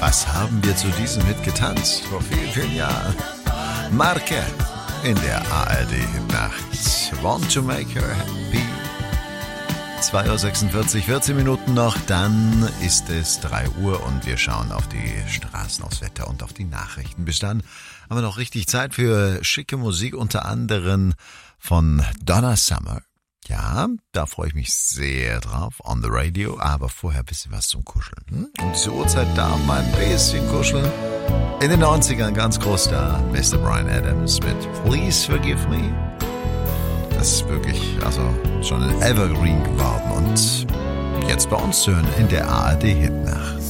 Was haben wir zu diesem Hit getanzt? Vor vielen, vielen Jahren. Marke in der ARD-Nacht. Want to make her happy. 2:46 Uhr, 14 Minuten noch, dann ist es 3 Uhr und wir schauen auf die Straßen, aufs Wetter und auf die Nachrichten. Bis dann haben wir noch richtig Zeit für schicke Musik, unter anderem von Donna Summer. Ja, da freue ich mich sehr drauf, on the radio, aber vorher ein bisschen was zum Kuscheln. Und diese Uhrzeit darf man ein bisschen kuscheln. In den 90ern ganz groß da, Mr. Bryan Adams mit Please Forgive Me. Das ist wirklich, schon ein Evergreen geworden und jetzt bei uns zu hören in der ARD-Hitnacht.